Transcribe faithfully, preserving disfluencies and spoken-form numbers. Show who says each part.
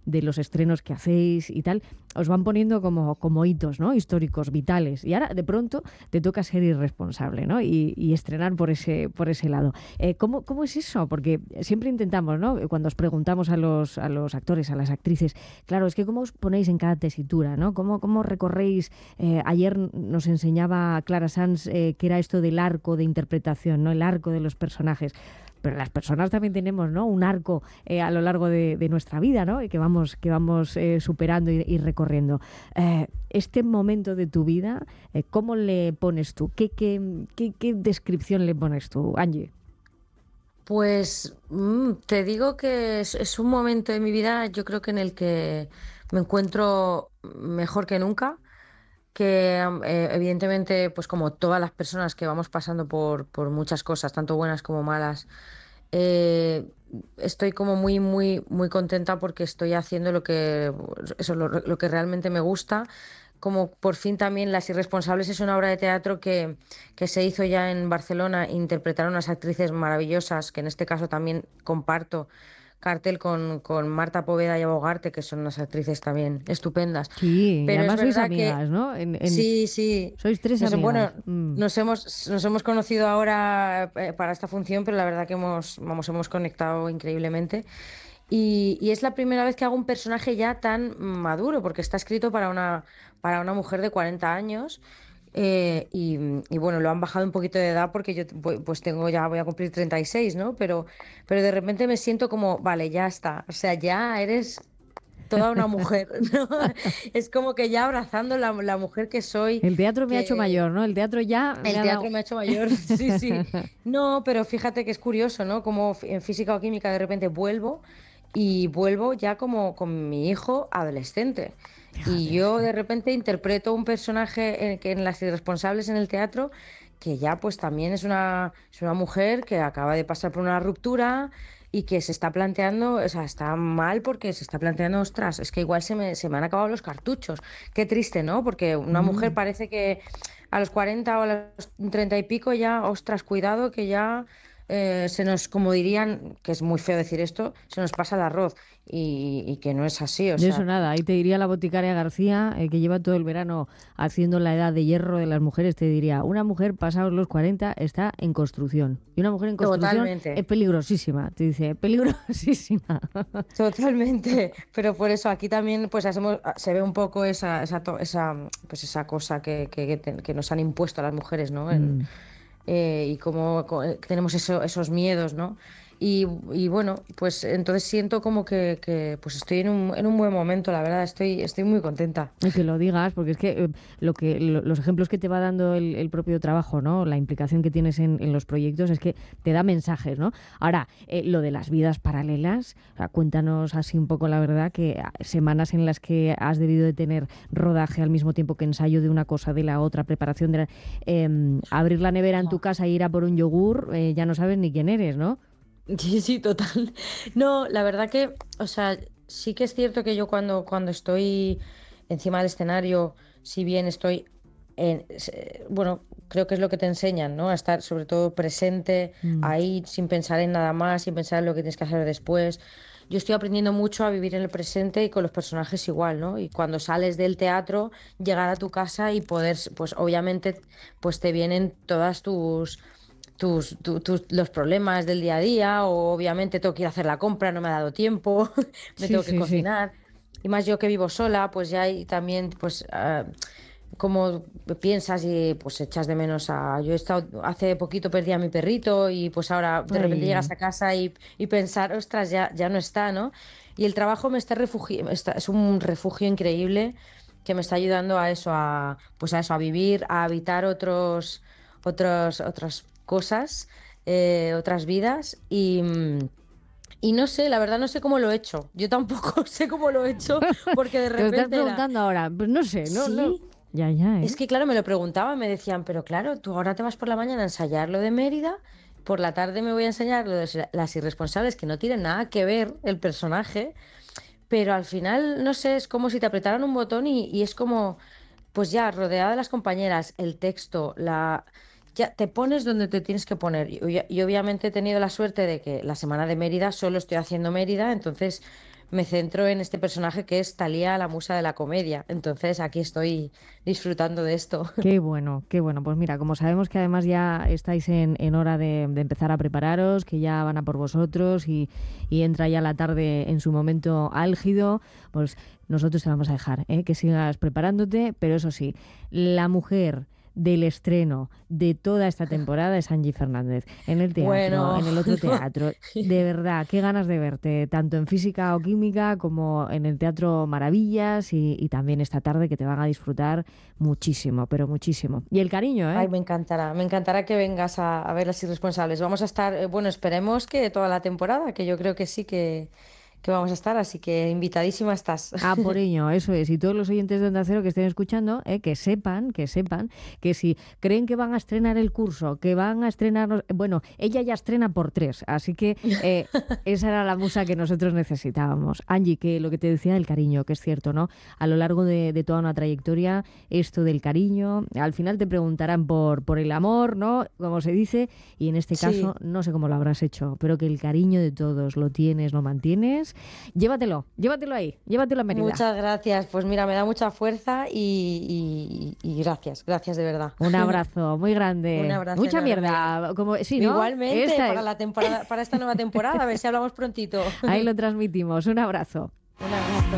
Speaker 1: de los estrenos que hacéis y tal, os van poniendo como, como hitos, ¿no? Históricos, vitales. Y ahora, de pronto, te toca ser irresponsable, ¿no? Y, y estrenar por ese, por ese lado. Eh, ¿cómo, ¿Cómo es eso? Porque siempre intentamos, ¿no? Cuando os preguntamos a los, a los actores, a las actrices, claro, es que cómo os ponéis en cada tesitura, ¿no? ¿Cómo, cómo recorréis? Eh, ayer nos enseñaba Clara Sanz eh, que era esto del arco de interpretación, ¿no? El arco de los personajes. Pero las personas también tenemos, ¿no? Un arco eh, a lo largo de, de nuestra vida, ¿no? Y que vamos, que vamos eh, superando y, y recorriendo. Eh, este momento de tu vida, eh, ¿cómo le pones tú? ¿Qué, qué, qué, qué descripción le pones tú, Angie?
Speaker 2: Pues mm, te digo que es, es un momento de mi vida, yo creo que en el que me encuentro mejor que nunca, que am, eh, evidentemente, pues como todas las personas que vamos pasando por, por muchas cosas, tanto buenas como malas, eh, estoy como muy, muy, muy contenta porque estoy haciendo lo que, eso, lo, lo que realmente me gusta. Como por fin también Las Irresponsables es una obra de teatro que, que se hizo ya en Barcelona, interpretaron unas actrices maravillosas, que en este caso también comparto cartel con, con Marta Poveda y Abogarte, que son unas actrices también estupendas.
Speaker 1: Sí, y
Speaker 2: Pero es
Speaker 1: además sois
Speaker 2: verdad que
Speaker 1: amigas, ¿no? En, en,
Speaker 2: sí, sí.
Speaker 1: sois tres
Speaker 2: Nos,
Speaker 1: amigas.
Speaker 2: bueno,
Speaker 1: Mm.
Speaker 2: nos hemos, nos hemos conocido ahora eh, para esta función, pero la verdad que hemos, vamos, hemos conectado increíblemente. Y, y es la primera vez que hago un personaje ya tan maduro, porque está escrito para una, para una mujer de cuarenta años. eh, y, y bueno, lo han bajado un poquito de edad porque yo voy- pues tengo ya, voy a cumplir treinta y seis, ¿no? Pero, pero de repente me siento como, vale, ya está. O sea, ya eres toda una mujer, ¿no? Es como que ya abrazando la, la mujer que soy,
Speaker 1: El teatro me ha hecho
Speaker 2: que
Speaker 1: mayor, ¿no? El teatro ya me
Speaker 2: el
Speaker 1: ha
Speaker 2: teatro
Speaker 1: dado...
Speaker 2: me ha hecho mayor, sí, sí. No, pero fíjate que es curioso, ¿no? Como f- en física o química de repente vuelvo y vuelvo ya como con mi hijo adolescente. Y
Speaker 1: Fíjate,
Speaker 2: yo
Speaker 1: sí.
Speaker 2: de repente interpreto un personaje en, que en Las Irresponsables en el teatro que ya pues también es una, es una mujer que acaba de pasar por una ruptura y que se está planteando, o sea, está mal porque se está planteando, ostras, es que igual se me, se me han acabado los cartuchos. Qué triste, ¿no? Porque una mujer
Speaker 1: Mm.
Speaker 2: parece que a los cuarenta o a los treinta y pico ya, ostras, cuidado que ya eh, se nos, como dirían, que es muy feo decir esto, se nos pasa el arroz y, y que no es así, o
Speaker 1: De eso
Speaker 2: sea,
Speaker 1: nada, ahí te diría la boticaria García, eh, que lleva todo el verano haciendo la edad de hierro de las mujeres, te diría, una mujer pasados los cuarenta está en construcción. Y una mujer en construcción es
Speaker 2: totalmente.
Speaker 1: peligrosísima, te dice, peligrosísima.
Speaker 2: Totalmente, pero por eso aquí también pues hacemos, se ve un poco esa, esa, to- esa, pues esa cosa que, que, que te- que nos han impuesto a las mujeres, ¿no? En,
Speaker 1: Mm.
Speaker 2: eh, y cómo co- eh, tenemos eso, esos miedos, ¿no? Y, y bueno, pues entonces siento como que, que, pues estoy en un, en un buen momento, la verdad, estoy, estoy muy contenta.
Speaker 1: Y que lo digas, porque es que eh, lo que lo- los ejemplos que te va dando el, el propio trabajo, ¿no? La implicación que tienes en, en los proyectos es que te da mensajes, ¿no? Ahora, eh, lo de las vidas paralelas, o sea, cuéntanos así un poco la verdad, que ah, semanas en las que has debido de tener rodaje al mismo tiempo que ensayo de una cosa, de la otra, preparación de la- em, abrir la nevera en tu
Speaker 2: Ya.
Speaker 1: casa e ir a por un yogur, eh, ya no sabes ni quién eres, ¿no?
Speaker 2: Sí, sí, total. No, la verdad que, o sea, sí que es cierto que yo cuando, cuando estoy encima del escenario, si bien estoy en, se- bueno, creo que es lo que te enseñan, ¿no? A estar sobre todo presente
Speaker 1: Mm.
Speaker 2: ahí, sin pensar en nada más, sin pensar en lo que tienes que hacer después. Yo estoy aprendiendo mucho a vivir en el presente y con los personajes igual, ¿no? Y cuando sales del teatro, llegar a tu casa y poder, pues obviamente, pues te vienen todas tus tus, tu- tus- los problemas del día a día, o obviamente tengo que ir a hacer la compra, no me ha dado tiempo, me
Speaker 1: Sí,
Speaker 2: tengo que
Speaker 1: sí, sí.
Speaker 2: cocinar. Y más yo que vivo sola, pues ya hay también, pues, ah, como piensas y pues echas de menos a... Yo he estado, hace poquito perdí a mi perrito y pues ahora de repente llegas
Speaker 1: Ay,
Speaker 2: a casa y, y pensar, ostras, ya, ya no está, ¿no? Y el trabajo me está refugio, está, es un refugio increíble que me está ayudando a eso, a, pues a eso, a vivir, a habitar otros otros, otras cosas, eh, otras vidas y, mm, y no sé, la verdad no sé cómo lo he hecho. Yo tampoco sé cómo lo he hecho porque de
Speaker 1: te lo estás
Speaker 2: repente era,
Speaker 1: preguntando ahora. Pues no sé, no, no.
Speaker 2: sí,
Speaker 1: Ya, ya,
Speaker 2: es
Speaker 1: ¿eh?
Speaker 2: que claro, me lo preguntaban, me decían, pero claro, tú ahora te vas por la mañana a ensayar lo de Mérida, por la tarde me voy a enseñar lo de las irresponsables, que no tienen nada que ver el personaje, pero al final, no sé, es como si te apretaran un botón y, y es como, pues ya, rodeada de las compañeras, el texto, la... Ya te pones donde te tienes que poner. Y, y obviamente he tenido la suerte de que la semana de Mérida solo estoy haciendo Mérida, entonces me centro en este personaje que es Thalía, la musa de la comedia. Entonces aquí estoy disfrutando de esto.
Speaker 1: Qué bueno, qué bueno. Pues mira, como sabemos que además ya estáis en, en hora de, de empezar a prepararos, que ya van a por vosotros y, y entra ya la tarde en su momento álgido, pues nosotros te vamos a dejar, ¿eh? Que sigas preparándote, pero eso sí, la mujer del estreno de toda esta temporada es Angie Fernández, en el teatro,
Speaker 2: Bueno,
Speaker 1: en el otro
Speaker 2: no.
Speaker 1: teatro. De verdad, qué ganas de verte, tanto en Física o Química como en el Teatro Maravillas y, y también esta tarde que te van a disfrutar muchísimo, pero muchísimo. Y el cariño,
Speaker 2: Ay,
Speaker 1: ¿eh?
Speaker 2: me encantará, me encantará que vengas a, a ver Las Irresponsables. Vamos a estar, eh, bueno, esperemos que toda la temporada, que yo creo que sí que, que vamos a estar, así que invitadísima estás.
Speaker 1: Ah, por ello, eso es. Y todos los oyentes de Onda Cero que estén escuchando, eh, que sepan, que sepan, que si creen que van a estrenar el curso, que van a estrenar... Bueno, ella ya estrena por tres, así que eh, esa era la musa que nosotros necesitábamos. Angie, que lo que te decía del cariño, que es cierto, ¿no? A lo largo de, de toda una trayectoria, esto del cariño, al final te preguntarán por, por el amor, ¿no? Como se dice, y en este caso,
Speaker 2: Sí,
Speaker 1: no sé cómo lo habrás hecho, pero que el cariño de todos lo tienes, lo mantienes. Llévatelo, llévatelo ahí, llévatelo a Mérida.
Speaker 2: muchas gracias. Pues mira, me da mucha fuerza y, y y gracias, gracias de verdad.
Speaker 1: Un abrazo muy
Speaker 2: Un
Speaker 1: grande.
Speaker 2: abrazo
Speaker 1: Mucha
Speaker 2: enorme.
Speaker 1: mierda, como sí, ¿no?
Speaker 2: Igualmente
Speaker 1: Esta
Speaker 2: para
Speaker 1: es.
Speaker 2: la temporada, para esta nueva temporada, a ver si hablamos prontito.
Speaker 1: Ahí lo transmitimos. Un abrazo.